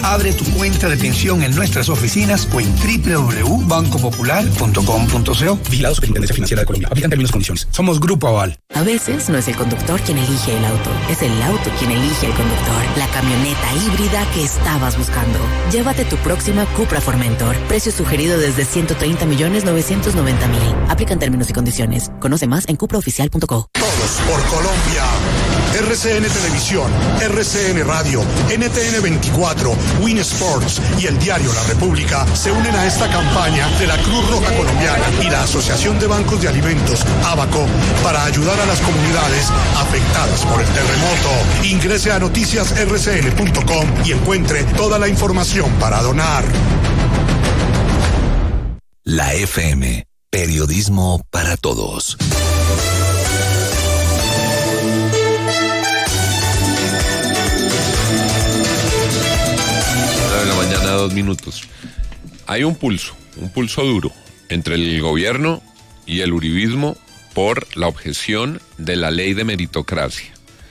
Abre tu cuenta de pensión en nuestras oficinas o en www.bancopopular.com.co. Vigilado Superintendencia Financiera de Colombia. Aplican términos y condiciones. Somos Grupo Aval. A veces no es el conductor quien elige el auto, es el auto quien elige el conductor. La camioneta híbrida que estabas buscando. Llévate tu próxima Cupra Formentor. Precio sugerido desde 130.990.000. Aplican términos y condiciones. Conoce más en cupraoficial.co. Todos por Colombia. RCN Televisión, RCN Radio, NTN 24, Win Sports y el diario La República se unen a esta campaña de la Cruz Roja Colombiana y la Asociación de Bancos de Alimentos, ABACO, para ayudar a las comunidades afectadas por el terremoto. Ingrese a noticiasrcn.com y encuentre toda la información para donar. La FM, periodismo para todos. 2 minutos. Hay un pulso duro entre el gobierno y el uribismo por la objeción de la ley de meritocracia.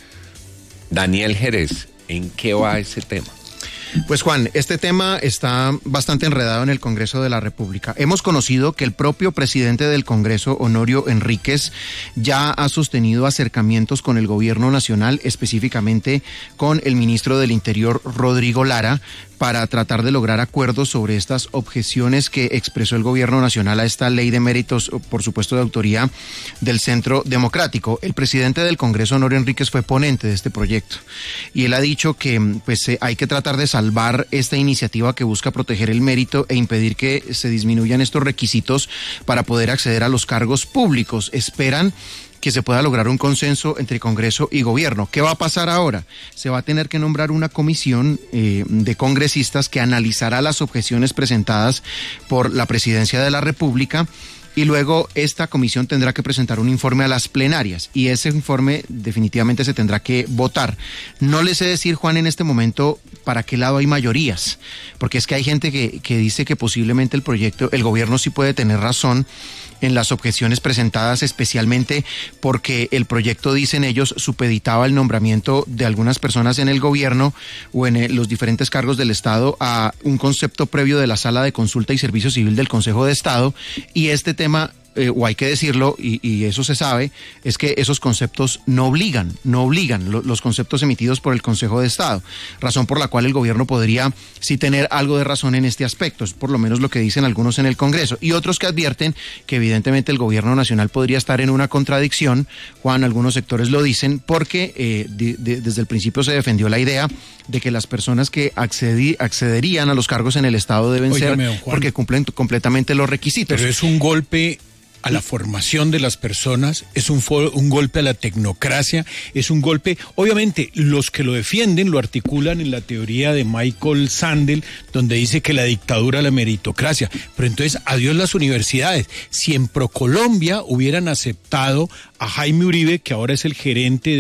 Daniel Jerez, ¿en qué va ese tema? Pues Juan, este tema está bastante enredado en el Congreso de la República. Hemos conocido que el propio presidente del Congreso, Honorio Enríquez, ya ha sostenido acercamientos con el gobierno nacional, específicamente con el ministro del Interior, Rodrigo Lara, para tratar de lograr acuerdos sobre estas objeciones que expresó el gobierno nacional a esta ley de méritos, por supuesto de autoría del Centro Democrático. El presidente del Congreso, Honorio Enríquez, fue ponente de este proyecto y él ha dicho que hay que tratar de salvar esta iniciativa que busca proteger el mérito e impedir que se disminuyan estos requisitos para poder acceder a los cargos públicos. Esperan que se pueda lograr un consenso entre Congreso y Gobierno. ¿Qué va a pasar ahora? Se va a tener que nombrar una comisión de congresistas que analizará las objeciones presentadas por la Presidencia de la República y luego esta comisión tendrá que presentar un informe a las plenarias y ese informe definitivamente se tendrá que votar. No les sé decir, Juan, en este momento para qué lado hay mayorías, porque es que hay gente que dice que posiblemente el gobierno sí puede tener razón en las objeciones presentadas, especialmente porque el proyecto, dicen ellos, supeditaba el nombramiento de algunas personas en el gobierno o en los diferentes cargos del Estado a un concepto previo de la Sala de Consulta y Servicio Civil del Consejo de Estado, y este tema, o hay que decirlo, y eso se sabe, es que esos conceptos no obligan los conceptos emitidos por el Consejo de Estado, razón por la cual el gobierno podría sí tener algo de razón en este aspecto, es por lo menos lo que dicen algunos en el Congreso, y otros que advierten que evidentemente el gobierno nacional podría estar en una contradicción. Juan, algunos sectores lo dicen porque desde el principio se defendió la idea de que las personas que accederían a los cargos en el Estado deben ser porque cumplen completamente los requisitos. Pero es un golpe a la formación de las personas, es un golpe a la tecnocracia, es un golpe, obviamente los que lo defienden lo articulan en la teoría de Michael Sandel, donde dice que la dictadura es la meritocracia, pero entonces adiós las universidades. Si en ProColombia hubieran aceptado a Jaime Uribe, que ahora es el gerente